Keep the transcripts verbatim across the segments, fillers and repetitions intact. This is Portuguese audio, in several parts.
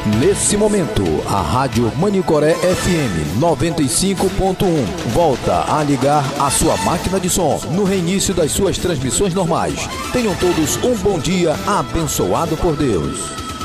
Nesse momento, a Rádio Manicoré F M noventa e cinco ponto um volta a ligar a sua máquina de som no reinício das suas transmissões normais. Tenham todos um bom dia abençoado por Deus.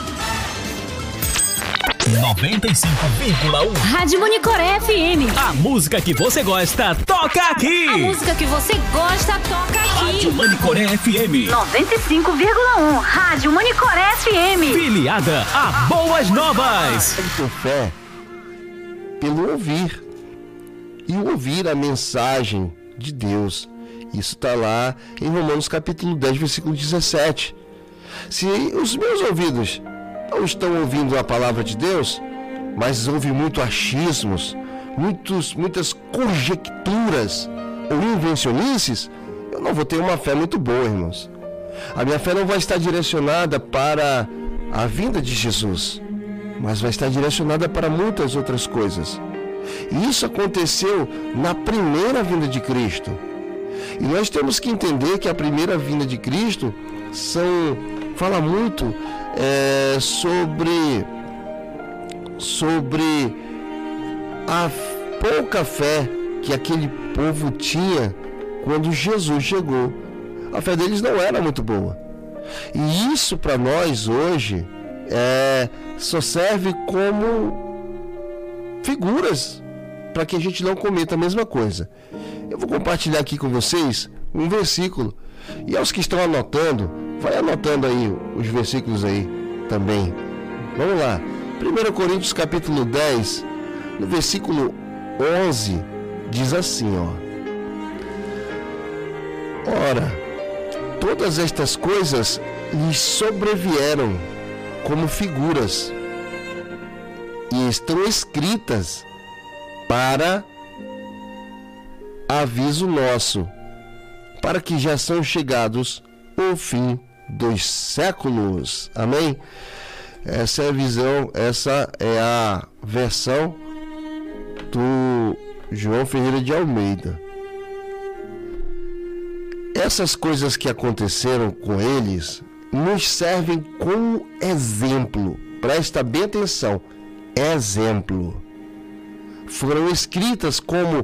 noventa e cinco vírgula um Rádio Manicoré F M. A música que você gosta, toca aqui. A música que você gosta, toca aqui. Rádio Manicoré F M noventa e cinco vírgula um. Rádio Manicoré F M. Filiada a Boas Novas. Ter fé pelo ouvir. E ouvir a mensagem de Deus. Isso está lá em Romanos capítulo dez, versículo dezessete. Se os meus ouvidos não estão ouvindo a palavra de Deus, mas ouvem muito achismos, muitos, muitas conjecturas ou invencionices, eu não vou ter uma fé muito boa, irmãos. A minha fé não vai estar direcionada para a vinda de Jesus, mas vai estar direcionada para muitas outras coisas. E isso aconteceu na primeira vinda de Cristo. E nós temos que entender que a primeira vinda de Cristo são, fala muito é, sobre, sobre a pouca fé que aquele povo tinha quando Jesus chegou. A fé deles não era muito boa. E isso para nós hoje é, só serve como figuras para que a gente não cometa a mesma coisa. Eu vou compartilhar aqui com vocês um versículo. E aos que estão anotando, vai anotando aí os versículos aí também. Vamos lá. primeira Coríntios capítulo dez, no versículo onze, diz assim, ó. Ora, todas estas coisas lhes sobrevieram como figuras e estão escritas para aviso nosso, para que já são chegados o fim dos séculos. Amém? Essa é a visão, essa é a versão do João Ferreira de Almeida. Essas coisas que aconteceram com eles nos servem como exemplo. Presta bem atenção. Exemplo. Foram escritas como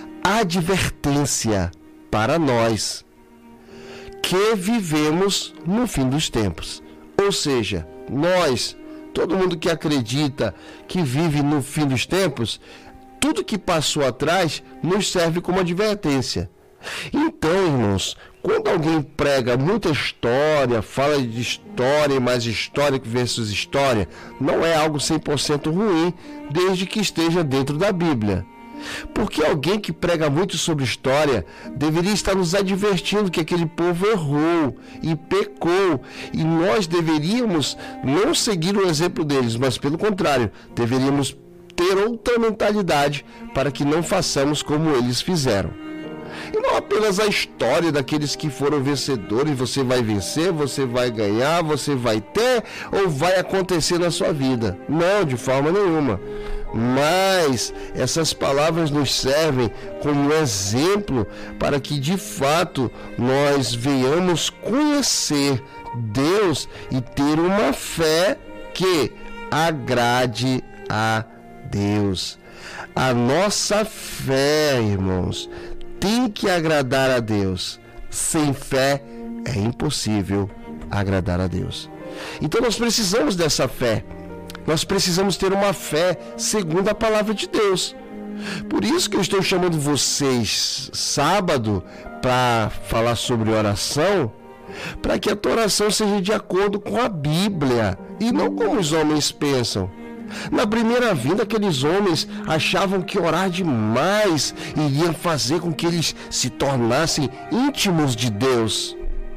advertência para nós que vivemos no fim dos tempos. Ou seja, nós, todo mundo que acredita que vive no fim dos tempos, tudo que passou atrás nos serve como advertência. Então, irmãos, quando alguém prega muita história, fala de história e mais história versus história, não é algo cem por cento ruim, desde que esteja dentro da Bíblia. Porque alguém que prega muito sobre história deveria estar nos advertindo que aquele povo errou e pecou, e nós deveríamos não seguir o exemplo deles, mas pelo contrário, deveríamos ter outra mentalidade para que não façamos como eles fizeram. E não apenas a história daqueles que foram vencedores, você vai vencer, você vai ganhar, você vai ter ou vai acontecer na sua vida. Não, de forma nenhuma. Mas essas palavras nos servem como exemplo para que de fato nós venhamos conhecer Deus e ter uma fé que agrade a Deus. A nossa fé, irmãos, tem que agradar a Deus. Sem fé é impossível agradar a Deus. Então nós precisamos dessa fé. Nós precisamos ter uma fé segundo a palavra de Deus. Por isso que eu estou chamando vocês sábado para falar sobre oração, para que a tua oração seja de acordo com a Bíblia e não como os homens pensam. Na primeira vinda, aqueles homens achavam que orar demais iria fazer com que eles se tornassem íntimos de Deus.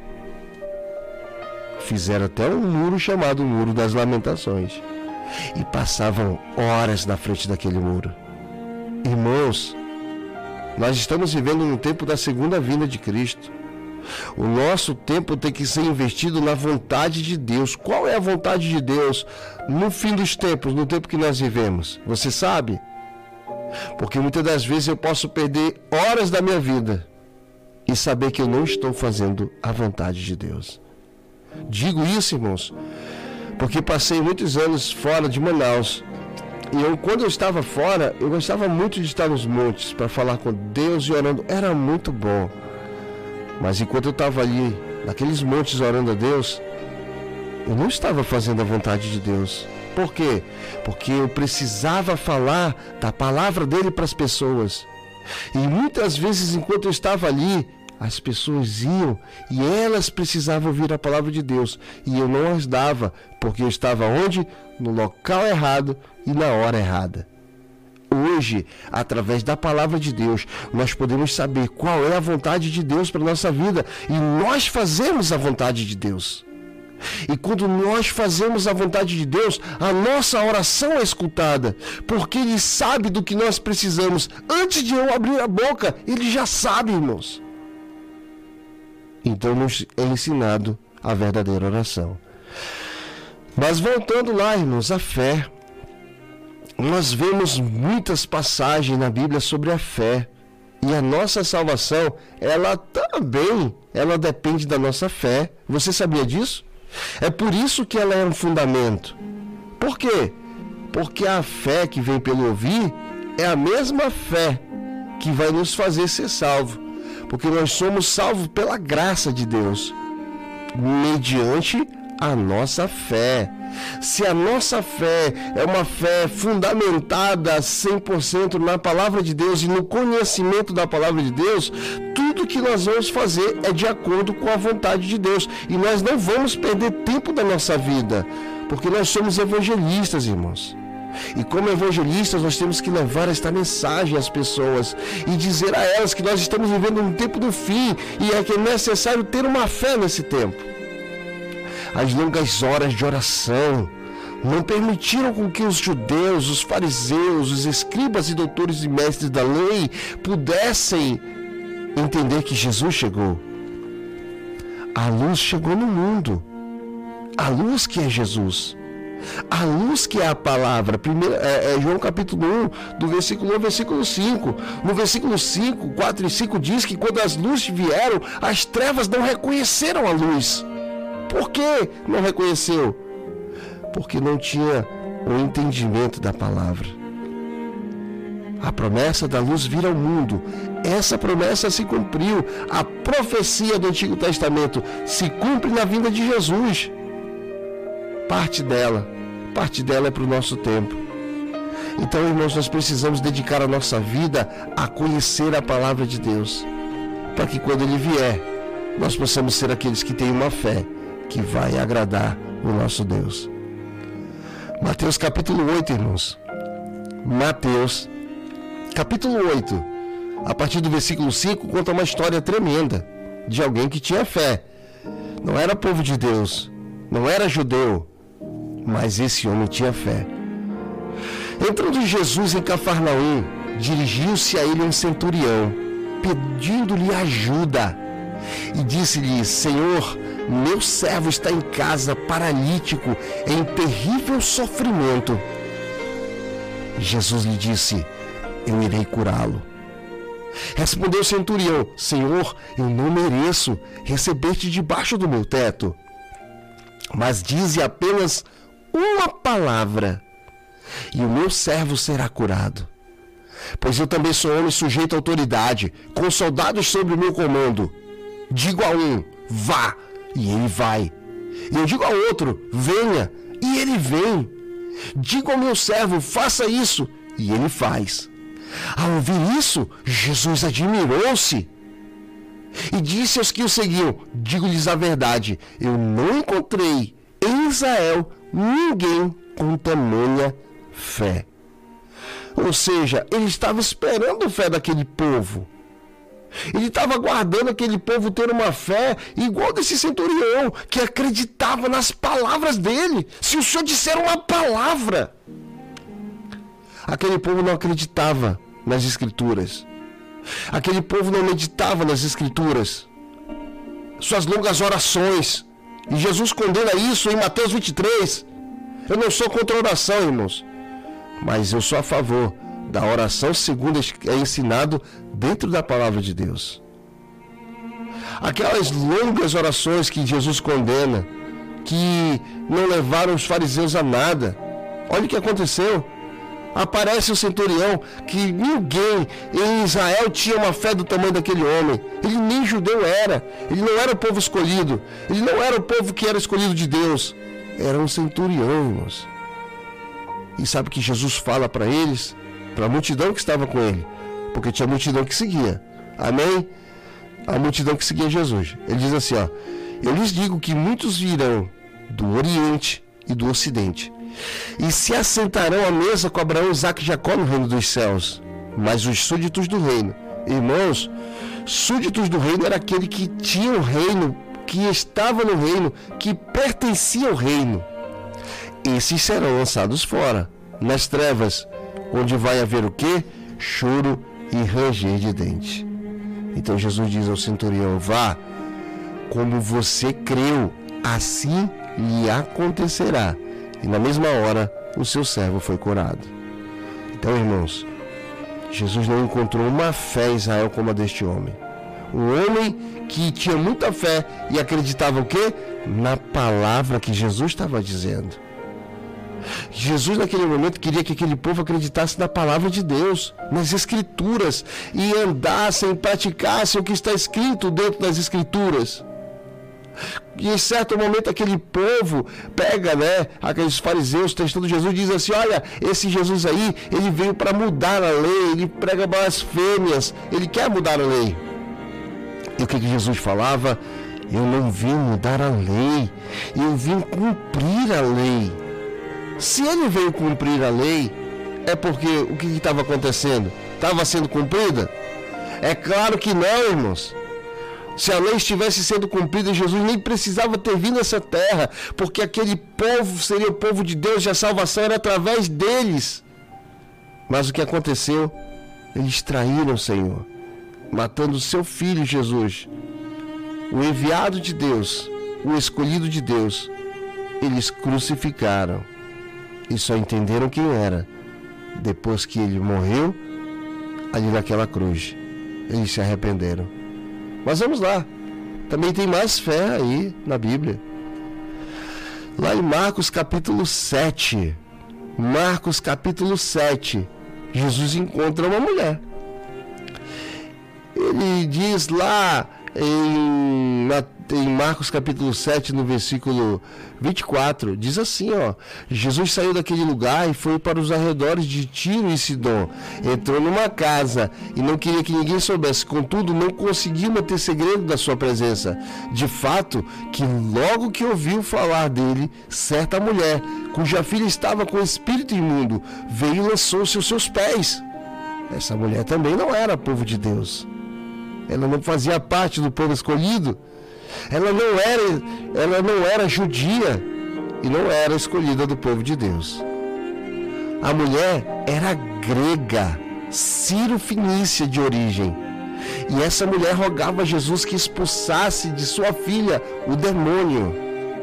Fizeram até um muro chamado Muro das Lamentações e passavam horas na frente daquele muro. Irmãos, nós estamos vivendo no tempo da segunda vinda de Cristo. O nosso tempo tem que ser investido na vontade de Deus. Qual é a vontade de Deus no fim dos tempos, no tempo que nós vivemos? Você sabe? Porque muitas das vezes eu posso perder horas da minha vida e saber que eu não estou fazendo a vontade de Deus. Digo isso, irmãos, porque passei muitos anos fora de Manaus. E eu, quando eu estava fora, eu gostava muito de estar nos montes para falar com Deus e orando. Era muito bom. Mas enquanto eu estava ali, naqueles montes orando a Deus, eu não estava fazendo a vontade de Deus. Por quê? Porque eu precisava falar da palavra dele para as pessoas. E muitas vezes, enquanto eu estava ali, as pessoas iam e elas precisavam ouvir a palavra de Deus. E eu não as dava, porque eu estava onde? No local errado e na hora errada. Hoje, através da palavra de Deus, nós podemos saber qual é a vontade de Deus para a nossa vida. E nós fazemos a vontade de Deus. E quando nós fazemos a vontade de Deus, a nossa oração é escutada, porque Ele sabe do que nós precisamos. Antes de eu abrir a boca, Ele já sabe, irmãos. Então nos é ensinado a verdadeira oração. Mas voltando lá, irmãos, a fé. Nós vemos muitas passagens na Bíblia sobre a fé. E a nossa salvação, ela também, ela depende da nossa fé. Você sabia disso? É por isso que ela é um fundamento. Por quê? Porque a fé que vem pelo ouvir é a mesma fé que vai nos fazer ser salvos. Porque nós somos salvos pela graça de Deus, mediante a nossa fé. Se a nossa fé é uma fé fundamentada cem por cento na palavra de Deus e no conhecimento da palavra de Deus, tudo que nós vamos fazer é de acordo com a vontade de Deus. E nós não vamos perder tempo da nossa vida, porque nós somos evangelistas, irmãos. E como evangelistas, nós temos que levar esta mensagem às pessoas e dizer a elas que nós estamos vivendo um tempo do fim e é que é necessário ter uma fé nesse tempo. As longas horas de oração não permitiram com que os judeus, os fariseus, os escribas e doutores e mestres da lei pudessem entender que Jesus chegou. A luz chegou no mundo. A luz que é Jesus. A luz que é a palavra. Primeiro, é, é João capítulo um, do versículo um ao versículo cinco. No versículo cinco, quatro e cinco diz que quando as luzes vieram, as trevas não reconheceram a luz. Por que não reconheceu? Porque não tinha o entendimento da palavra. A promessa da luz vir ao mundo, essa promessa se cumpriu. A profecia do Antigo Testamento se cumpre na vinda de Jesus. Parte dela, parte dela é para o nosso tempo. Então, irmãos, nós precisamos dedicar a nossa vida a conhecer a palavra de Deus, para que quando Ele vier, nós possamos ser aqueles que têm uma fé que vai agradar o nosso Deus. Mateus capítulo oito, irmãos. Mateus capítulo oito, a partir do versículo cinco, conta uma história tremenda de alguém que tinha fé. Não era povo de Deus, não era judeu, mas esse homem tinha fé. Entrando Jesus em Cafarnaum, dirigiu-se a ele um centurião, pedindo-lhe ajuda, e disse-lhe: Senhor, meu servo está em casa, paralítico, em terrível sofrimento. Jesus lhe disse: eu irei curá-lo. Respondeu o centurião: Senhor, eu não mereço receber-te debaixo do meu teto, mas dize apenas uma palavra, e o meu servo será curado. Pois eu também sou homem sujeito à autoridade, com soldados sob o meu comando. Digo a um: vá, e ele vai. E eu digo ao outro: venha, e ele vem. Digo ao meu servo: faça isso, e ele faz. Ao ouvir isso, Jesus admirou-se e disse aos que o seguiam: digo-lhes a verdade, eu não encontrei em Israel ninguém com tamanha fé. Ou seja, ele estava esperando a fé daquele povo. Ele estava aguardando aquele povo ter uma fé igual desse centurião, que acreditava nas palavras dele. Se o Senhor disser uma palavra, aquele povo não acreditava nas Escrituras. Aquele povo não meditava nas Escrituras. Suas longas orações. E Jesus condena isso em Mateus vinte e três. Eu não sou contra a oração, irmãos, mas eu sou a favor da oração segundo é ensinado dentro da palavra de Deus. Aquelas longas orações que Jesus condena, que não levaram os fariseus a nada. Olha o que aconteceu. Aparece o centurião, que ninguém em Israel tinha uma fé do tamanho daquele homem. Ele nem judeu era. Ele não era o povo escolhido. Ele não era o povo que era escolhido de Deus. Era um centurião, irmãos. E sabe o que Jesus fala para eles? Para a multidão que estava com ele. Porque tinha multidão que seguia. Amém? A multidão que seguia Jesus. Ele diz assim, ó: eu lhes digo que muitos virão do Oriente e do Ocidente e se assentarão à mesa com Abraão, Isaque e Jacó no reino dos céus. Mas os súditos do reino, irmãos, súditos do reino era aquele que tinha o reino, que estava no reino, que pertencia ao reino. Esses serão lançados fora, nas trevas, onde vai haver o quê? Choro e ranger de dente. Então Jesus diz ao centurião: vá, como você creu, assim lhe acontecerá. E na mesma hora, o seu servo foi curado. Então, irmãos, Jesus não encontrou uma fé em Israel como a deste homem. Um homem que tinha muita fé e acreditava o quê? Na palavra que Jesus estava dizendo. Jesus naquele momento queria que aquele povo acreditasse na palavra de Deus, nas Escrituras, e andassem, praticassem o que está escrito dentro das Escrituras. E em certo momento aquele povo pega, né, aqueles fariseus testando Jesus, e diz assim: olha, esse Jesus aí, ele veio para mudar a lei, ele prega blasfêmias, ele quer mudar a lei. E o que, que Jesus falava? Eu não vim mudar a lei, eu vim cumprir a lei. Se ele veio cumprir a lei, é porque o que estava acontecendo? Estava sendo cumprida? É claro que não, irmãos. Se a lei estivesse sendo cumprida, Jesus nem precisava ter vindo a essa terra, porque aquele povo seria o povo de Deus e a salvação era através deles. Mas o que aconteceu? Eles traíram o Senhor, matando o seu filho Jesus, o enviado de Deus, o escolhido de Deus. Eles crucificaram e só entenderam quem era depois que ele morreu ali naquela cruz. Eles se arrependeram. Mas vamos lá, também tem mais fé aí na Bíblia. Lá em Marcos capítulo sete, Marcos capítulo sete, Jesus encontra uma mulher. Ele diz lá em, em Marcos capítulo sete, no versículo vinte e quatro, diz assim, ó: Jesus saiu daquele lugar e foi para os arredores de Tiro e Sidom. Entrou numa casa e não queria que ninguém soubesse, contudo não conseguiu manter segredo da sua presença. De fato, que logo que ouviu falar dele, certa mulher, cuja filha estava com espírito imundo, veio e lançou-se aos seus pés. Essa mulher também não era povo de Deus. Ela não fazia parte do povo escolhido. Ela não era, ela não era judia e não era escolhida do povo de Deus. A mulher era grega, Ciro-fenícia de origem. E essa mulher rogava a Jesus que expulsasse de sua filha o demônio.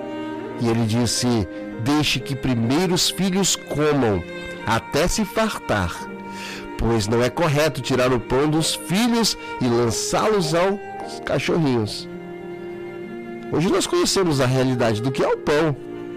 E ele disse: deixe que primeiro os filhos comam, até se fartar, pois não é correto tirar o pão dos filhos e lançá-los aos cachorrinhos. Hoje nós conhecemos a realidade do que é o pão.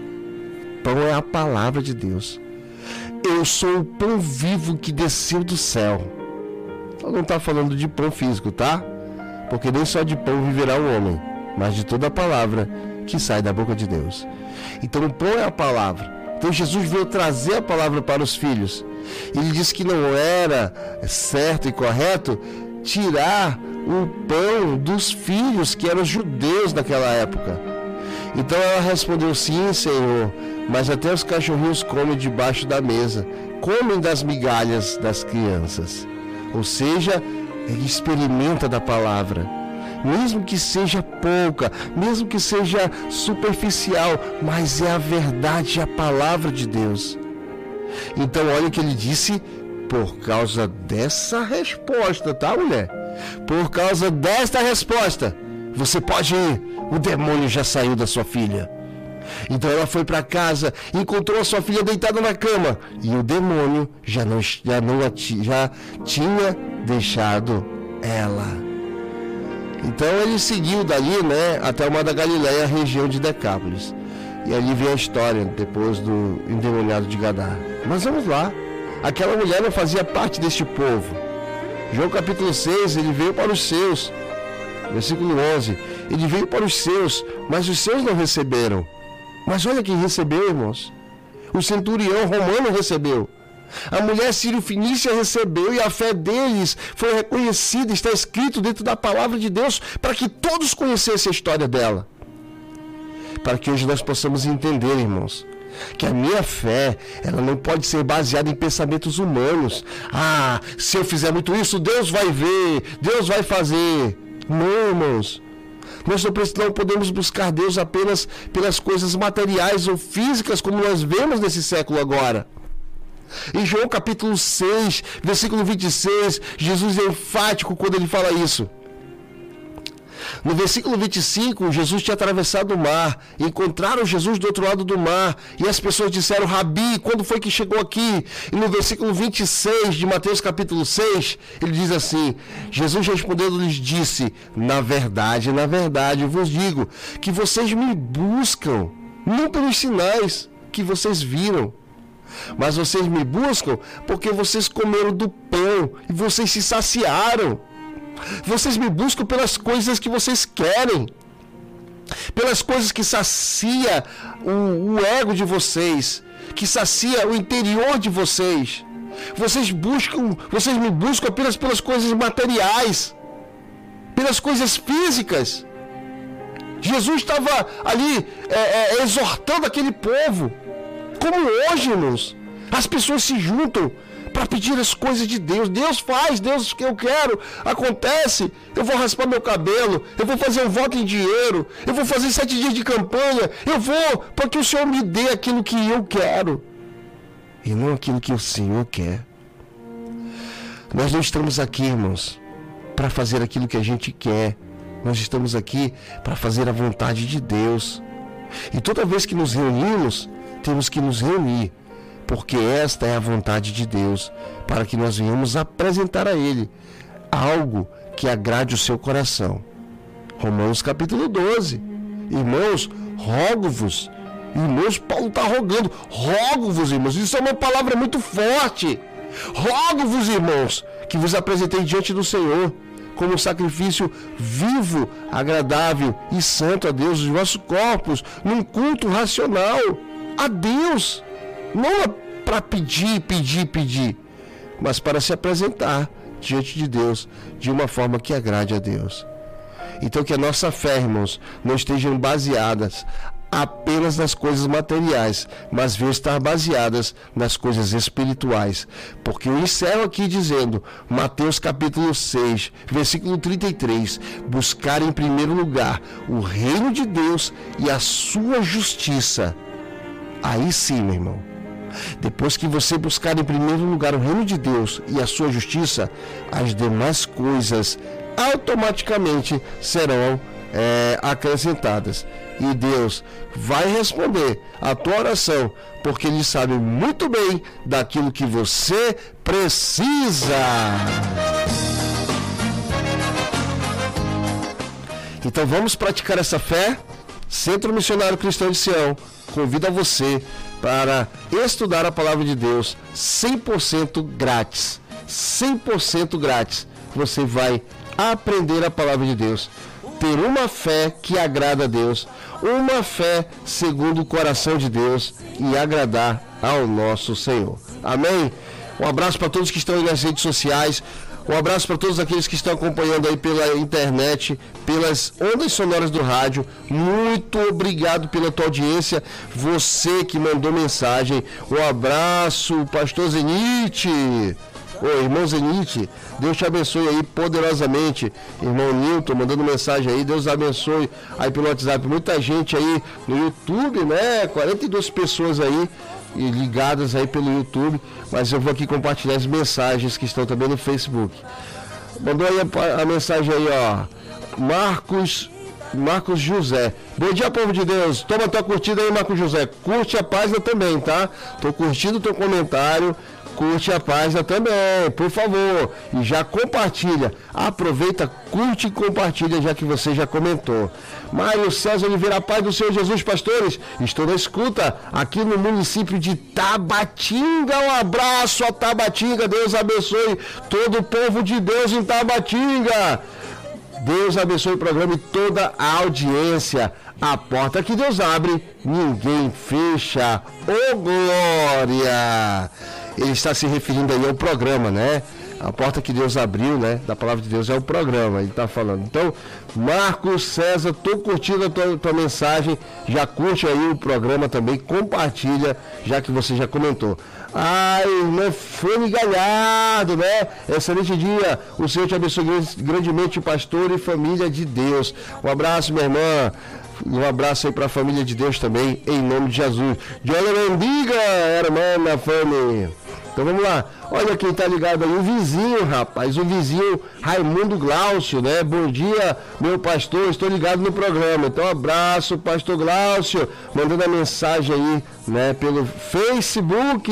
Pão é a palavra de Deus. Eu sou o pão vivo que desceu do céu. Ela não está falando de pão físico, tá? Porque nem só de pão viverá o homem, mas de toda a palavra que sai da boca de Deus. Então o pão é a palavra. Então Jesus veio trazer a palavra para os filhos. Ele disse que não era certo e correto tirar o pão dos filhos, que eram judeus naquela época. Então ela respondeu: sim, Senhor, mas até os cachorrinhos comem debaixo da mesa, comem das migalhas das crianças. Ou seja, ele experimenta da palavra, mesmo que seja pouca, mesmo que seja superficial, mas é a verdade, a palavra de Deus. Então olha o que ele disse: por causa dessa resposta, tá, mulher? Por causa desta resposta, você pode ir, o demônio já saiu da sua filha. Então ela foi para casa, encontrou a sua filha deitada na cama, e o demônio já não, já não já tinha deixado ela. Então ele seguiu dali, né, até o mar da Galileia, a região de Decápolis. E ali vem a história, depois do endemoniado de Gadara. Mas vamos lá. Aquela mulher não fazia parte deste povo. João capítulo seis, ele veio para os seus. Versículo onze. Ele veio para os seus, mas os seus não receberam. Mas olha quem recebeu, irmãos. O centurião romano recebeu. A mulher sírio-fenícia recebeu, e a fé deles foi reconhecida, está escrito dentro da palavra de Deus, para que todos conhecessem a história dela. Para que hoje nós possamos entender, irmãos, que a minha fé, ela não pode ser baseada em pensamentos humanos. Ah, se eu fizer muito isso, Deus vai ver, Deus vai fazer. Não, irmãos. Nós não podemos buscar Deus apenas pelas coisas materiais ou físicas, como nós vemos nesse século agora. Em João capítulo seis, versículo vinte e seis, Jesus é enfático quando ele fala isso. No versículo vinte e cinco, Jesus tinha atravessado o mar, encontraram Jesus do outro lado do mar, e as pessoas disseram: Rabi, quando foi que chegou aqui? E no versículo vinte e seis de Mateus capítulo seis, ele diz assim: Jesus respondendo lhes disse: na verdade, na verdade, eu vos digo que vocês me buscam, não pelos sinais que vocês viram, mas vocês me buscam porque vocês comeram do pão e vocês se saciaram. Vocês me buscam pelas coisas que vocês querem, pelas coisas que sacia o, o ego de vocês, que sacia o interior de vocês. Vocês buscam, vocês me buscam apenas pelas coisas materiais, pelas coisas físicas. Jesus estava ali é, é, exortando aquele povo, como hoje, irmãos, as pessoas se juntam para pedir as coisas de Deus. Deus faz, Deus que eu quero, acontece. Eu vou raspar meu cabelo, eu vou fazer um voto em dinheiro, eu vou fazer sete dias de campanha, eu vou, porque o Senhor me dê aquilo que eu quero, e não aquilo que o Senhor quer. Nós não estamos aqui, irmãos, para fazer aquilo que a gente quer. Nós estamos aqui para fazer a vontade de Deus. E toda vez que nos reunimos, temos que nos reunir, porque esta é a vontade de Deus, para que nós venhamos apresentar a Ele algo que agrade o seu coração. Romanos capítulo doze. Irmãos, rogo-vos. Irmãos, Paulo está rogando. Rogo-vos, irmãos. Isso é uma palavra muito forte. Rogo-vos, irmãos, que vos apresentei diante do Senhor como sacrifício vivo, agradável e santo a Deus, os vossos corpos, num culto racional a Deus. Não para pedir, pedir, pedir, mas para se apresentar diante de Deus de uma forma que agrade a Deus. Então que a nossa fé, irmãos, não estejam baseadas apenas nas coisas materiais, mas venham estar baseadas nas coisas espirituais. Porque eu encerro aqui dizendo, Mateus capítulo seis, versículo trinta e três, buscar em primeiro lugar o reino de Deus e a sua justiça. Aí sim, meu irmão, depois que você buscar em primeiro lugar o reino de Deus e a sua justiça, as demais coisas automaticamente serão é, acrescentadas. E Deus vai responder a tua oração, porque Ele sabe muito bem daquilo que você precisa. Então vamos praticar essa fé? Centro Missionário Cristão de Sião convida você para estudar a palavra de Deus cem por cento grátis. cem por cento grátis. Você vai aprender a palavra de Deus, ter uma fé que agrada a Deus, uma fé segundo o coração de Deus e agradar ao nosso Senhor. Amém? Um abraço para todos que estão aí nas redes sociais. Um abraço para todos aqueles que estão acompanhando aí pela internet, pelas ondas sonoras do rádio. Muito obrigado pela tua audiência. Você que mandou mensagem. Um abraço, pastor Zenite. Ô, irmão Zenite, Deus te abençoe aí poderosamente. Irmão Nilton mandando mensagem aí, Deus abençoe aí pelo WhatsApp. Muita gente aí no YouTube, né? quarenta e duas pessoas aí e ligadas aí pelo YouTube, mas eu vou aqui compartilhar as mensagens que estão também no Facebook. Mandou aí a, a mensagem aí, ó, Marcos Marcos José. Bom dia, povo de Deus. Toma tua curtida aí, Marcos José. Curte a página também, tá? Tô curtindo o teu comentário. Curte a página também, por favor. E já compartilha. Aproveita, curte e compartilha, já que você já comentou. Mário César Oliveira, paz do Senhor Jesus, pastores. Estou na escuta aqui no município de Tabatinga. Um abraço a Tabatinga. Deus abençoe todo o povo de Deus em Tabatinga. Deus abençoe o programa e toda a audiência. A porta que Deus abre, ninguém fecha. Ô, glória! Ele está se referindo aí ao programa, né? A porta que Deus abriu, né? Da palavra de Deus é o programa, ele está falando. Então, Marcos César, tô curtindo a tua, tua mensagem. Já curte aí o programa também, compartilha, já que você já comentou. Ai, irmã Fone Galhardo, né? Excelente dia. O Senhor te abençoe grandemente, pastor e família de Deus. Um abraço, minha irmã. Um abraço aí para a família de Deus também, em nome de Jesus. Jola Mendiga, irmã Fone. Então vamos lá. Olha quem tá ligado aí, o vizinho, rapaz. O vizinho Raimundo Glaucio, né? Bom dia, meu pastor. Estou ligado no programa. Então, abraço, pastor Glaucio. Mandando a mensagem aí, né? Pelo Facebook.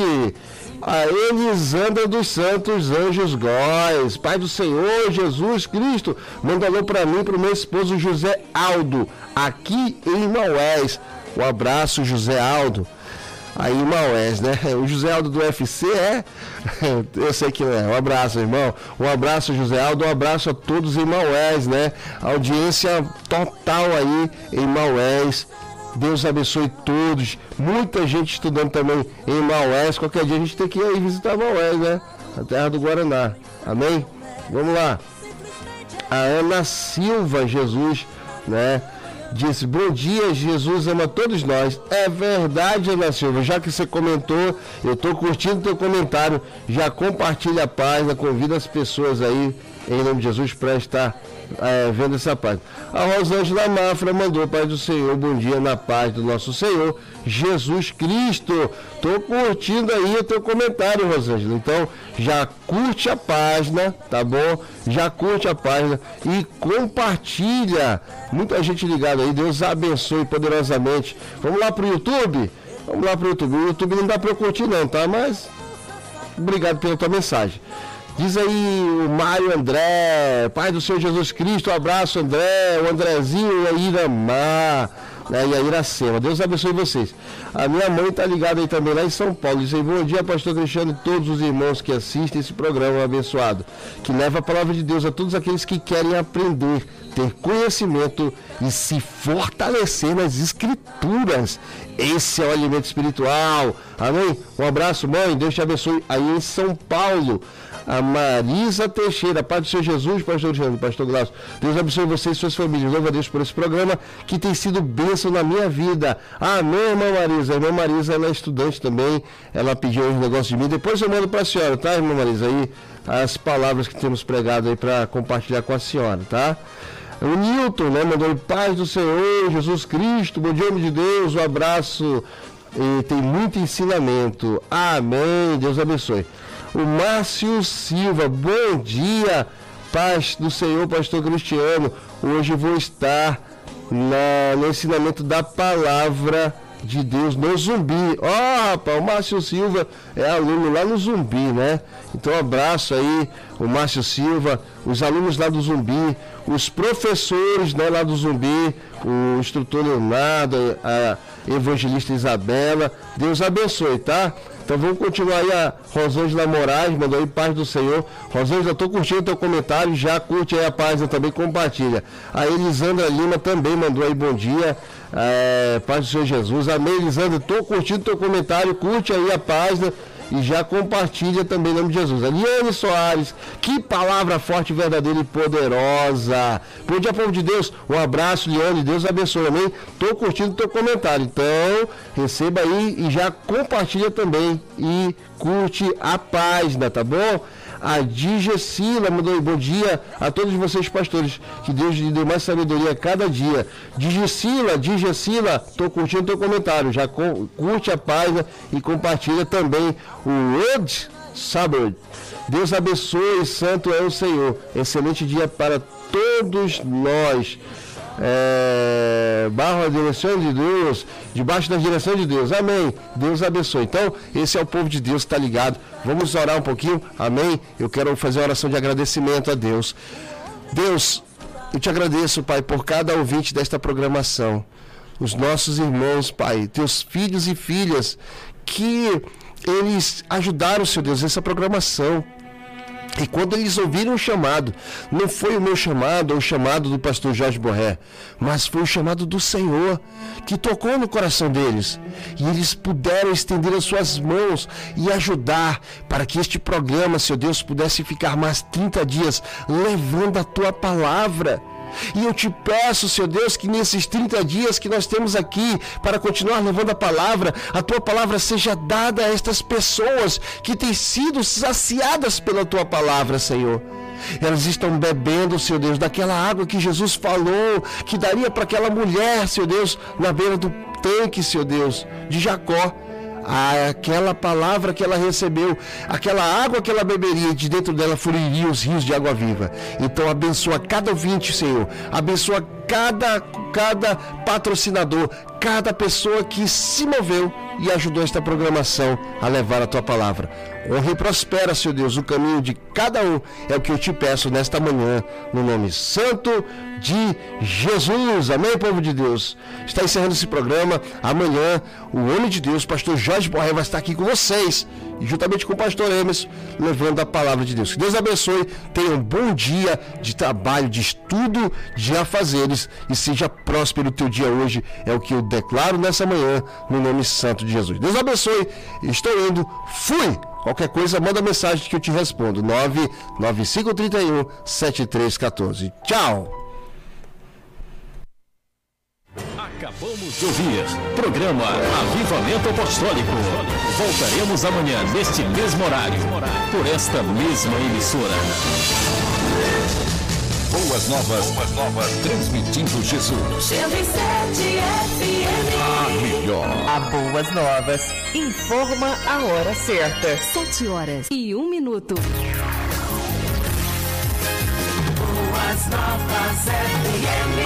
A Elisandra dos Santos Anjos Góes. Pai do Senhor Jesus Cristo. Manda alô pra mim, pro meu esposo José Aldo, aqui em Maués. Um abraço, José Aldo. Aí, Maués, né? O José Aldo do U F C é? Eu sei que não é. Um abraço, irmão. Um abraço, José Aldo. Um abraço a todos em Maués, né? Audiência total aí em Maués. Deus abençoe todos. Muita gente estudando também em Maués. Qualquer dia a gente tem que ir aí visitar Maués, né? A terra do Guaraná. Amém? Vamos lá. A Ana Silva Jesus, né? Disse, bom dia, Jesus ama todos nós. É verdade, Ana Silva, já que você comentou, eu estou curtindo teu comentário, já compartilha a página, convida as pessoas aí, em nome de Jesus, para estar é, vendo essa página. A Rosângela Mafra mandou, Pai do Senhor, bom dia na paz do nosso Senhor, Jesus Cristo. Estou curtindo aí o teu comentário, Rosângela. Então, já curte a página, tá bom? Já curte a página e compartilha. Muita gente ligada aí, Deus abençoe poderosamente. Vamos lá pro YouTube? Vamos lá pro YouTube. O YouTube não dá para eu curtir não, tá? Mas, obrigado pela tua mensagem. Diz aí o Mário André, Pai do Senhor Jesus Cristo, um abraço, André, o Andrezinho e a Iramar, né, e a Iracema. Deus abençoe vocês. A minha mãe está ligada aí também lá em São Paulo. Diz aí, bom dia, pastor Cristiano e todos os irmãos que assistem esse programa abençoado, que leva a palavra de Deus a todos aqueles que querem aprender, ter conhecimento e se fortalecer nas escrituras. Esse é o alimento espiritual. Amém? Um abraço, mãe. Deus te abençoe aí em São Paulo. A Marisa Teixeira, Pai do Senhor Jesus, pastor Jean, pastor Glaucio. Deus abençoe vocês e suas famílias. Louva a Deus por esse programa que tem sido bênção na minha vida. Amém, irmã Marisa. A irmã Marisa, ela é estudante também. Ela pediu uns negócios de mim. Depois eu mando para a senhora, tá, irmã Marisa? Aí as palavras que temos pregado aí para compartilhar com a senhora, tá? O Nilton, né, mandou paz do Senhor Jesus Cristo. Bom dia, homem de Deus. Um abraço. E tem muito ensinamento. Amém. Deus abençoe. O Márcio Silva, bom dia, paz do Senhor, pastor Cristiano. Hoje vou estar na, no ensinamento da palavra de Deus no Zumbi. Ó, oh, rapaz, o Márcio Silva é aluno lá no Zumbi, né? Então, um abraço aí, o Márcio Silva, os alunos lá do Zumbi, os professores, né, lá do Zumbi, o instrutor Leonardo, a evangelista Isabela. Deus abençoe, tá? Então vamos continuar aí. A Rosângela Moraes mandou aí paz do Senhor. Rosângela, estou curtindo o teu comentário, já curte aí a página também, compartilha. A Elisandra Lima também mandou aí bom dia, é, paz do Senhor Jesus. Amém, Elisandra, estou curtindo o teu comentário, curte aí a página e já compartilha também em nome de Jesus. A Liane Soares, que palavra forte, verdadeira e poderosa. Bom dia, povo de Deus. Um abraço, Liane. Deus abençoe, amém? Estou curtindo o teu comentário. Então, receba aí e já compartilha também. E curte a página, tá bom? A Digecila mandou bom dia a todos vocês, pastores. Que Deus lhe dê mais sabedoria a cada dia. Digecila, Digecila, estou curtindo o teu comentário. Já curte a página e compartilha também. O Ed Saber. Deus abençoe, santo é o Senhor. Excelente dia para todos nós. é, barra a direção de Deus, debaixo da direção de Deus. Amém. Deus abençoe. Então, esse é o povo de Deus que está ligado. Vamos orar um pouquinho. Amém. Eu quero fazer uma oração de agradecimento a Deus. Deus, eu te agradeço, Pai, por cada ouvinte desta programação. Os nossos irmãos, Pai, teus filhos e filhas, que eles ajudaram, Senhor Deus, nessa programação. E quando eles ouviram o chamado, não foi o meu chamado ou o chamado do pastor Jorge Borré, mas foi o chamado do Senhor, que tocou no coração deles. E eles puderam estender as suas mãos e ajudar para que este programa, Senhor Deus, pudesse ficar mais trinta dias levando a tua palavra. E eu te peço, Senhor Deus, que nesses trinta dias que nós temos aqui para continuar levando a palavra, a tua palavra seja dada a estas pessoas que têm sido saciadas pela tua palavra, Senhor. Elas estão bebendo, Senhor Deus, daquela água que Jesus falou que daria para aquela mulher, Senhor Deus, na beira do tanque, Senhor Deus, de Jacó. Aquela palavra que ela recebeu, aquela água que ela beberia, de dentro dela fluiriam os rios de água viva. Então abençoa cada ouvinte, Senhor, abençoa cada, cada patrocinador, cada pessoa que se moveu e ajudou esta programação a levar a tua palavra. Honra e prospera, Senhor Deus, o caminho de cada um, é o que eu te peço nesta manhã, no nome santo de Jesus. Amém, povo de Deus? Está encerrando esse programa. Amanhã, o homem de Deus, pastor Jorge Borré, vai estar aqui com vocês, e juntamente com o pastor Emerson, levando a palavra de Deus. Que Deus abençoe, tenha um bom dia de trabalho, de estudo, de afazeres, e seja próspero o teu dia hoje, é o que eu declaro nessa manhã, no nome santo de Jesus. Deus abençoe, estou indo, fui! Qualquer coisa, manda mensagem que eu te respondo. nove nove cinco três um sete três um quatro. Tchau! Acabamos de ouvir programa Avivamento Apostólico. Voltaremos amanhã neste mesmo horário, por esta mesma emissora. Boas novas, boas novas, transmitindo Jesus. cento e sete F M. A melhor. A Boas Novas informa a hora certa. Sete horas e um minuto. Boas Novas F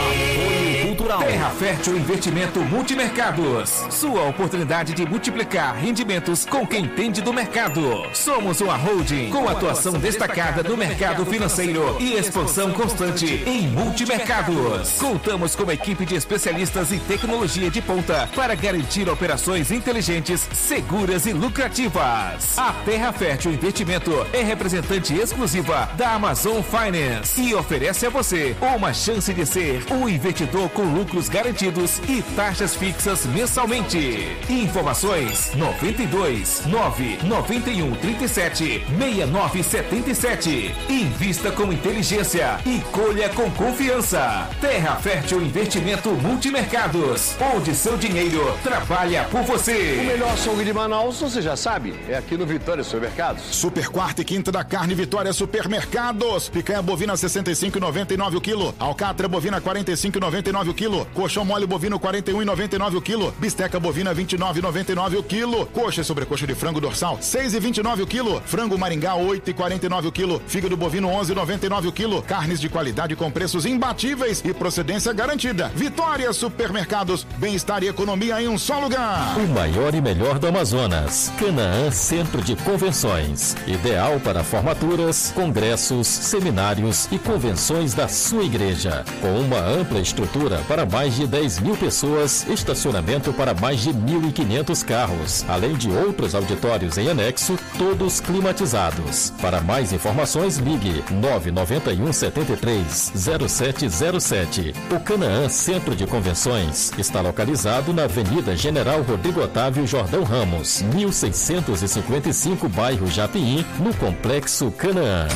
M. Cultural. Terra Fértil Investimento Multimercados. Sua oportunidade de multiplicar rendimentos com quem entende do mercado. Somos uma holding com atuação destacada no mercado financeiro e expansão constante em multimercados. Contamos com uma equipe de especialistas em tecnologia de ponta para garantir operações inteligentes, seguras e lucrativas. A Terra Fértil Investimento é representante exclusiva da Amazon Finance e oferece a você uma chance de ser um investidor com lucros garantidos e taxas fixas mensalmente. Informações noventa e dois, nove noventa e um, trinta e sete, sessenta e nove setenta e sete. Invista com inteligência e colha com confiança. Terra Fértil Investimento Multimercados, onde seu dinheiro trabalha por você. O melhor açougue de Manaus, você já sabe, é aqui no Vitória Supermercados. Super quarta e quinta da carne Vitória Supermercados. Picanha bovina sessenta e cinco e noventa e nove o quilo. Alcatra bovina quarenta e cinco e noventa e nove o quilo. Coxão mole bovino quarenta e um e noventa e nove o quilo. Bisteca bovina vinte e nove e noventa e nove o quilo. Coxa e sobrecoxa de frango dorsal seis e vinte e nove o quilo. Frango Maringá oito e quarenta e nove o quilo. Fígado bovino onze e noventa e nove o quilo. Carnes de qualidade com preços imbatíveis e procedência garantida. Vitória Supermercados, bem-estar e economia em um só lugar. O maior e melhor do Amazonas. Canaã Centro de Convenções. Ideal para formaturas, congressos, seminários e convenções da sua igreja. Com uma ampla estrutura para mais de dez mil pessoas, estacionamento para mais de mil e quinhentos carros, além de outros auditórios em anexo, todos climatizados. Para mais informações, ligue nove nove um sete três zero sete zero sete. O Canaã Centro de Convenções está localizado na Avenida General Rodrigo Otávio Jordão Ramos, mil seiscentos e cinquenta e cinco, bairro Japim, no Complexo Canaã.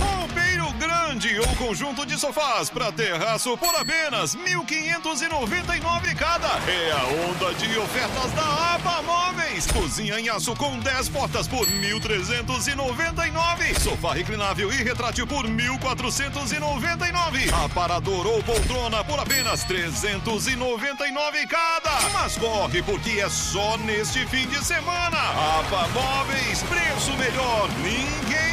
Um conjunto de sofás para terraço por apenas mil quinhentos e noventa e nove cada. É a onda de ofertas da Aba Móveis. Cozinha em aço com dez portas por mil trezentos e noventa e nove. Sofá reclinável e retrátil por mil quatrocentos e noventa e nove. Aparador ou poltrona por apenas trezentos e noventa e nove cada. Mas corre, porque é só neste fim de semana. Aba Móveis, preço melhor, ninguém